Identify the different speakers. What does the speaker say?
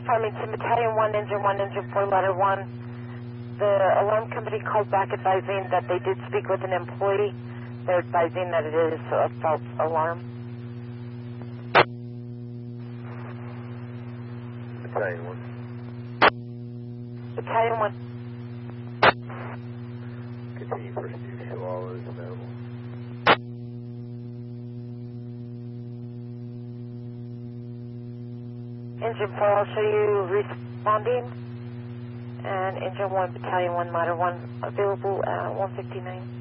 Speaker 1: Farmington Battalion 1, Engine 4, Ladder 1. The alarm company called back advising that they did speak with an employee. They're advising that it is a false alarm.
Speaker 2: Battalion 1.
Speaker 1: Battalion 1.
Speaker 2: Continue pursuit, show all is available.
Speaker 1: Engine 4, I'll show you responding. And Engine 1, Battalion 1, Ladder 1, available at 1:59.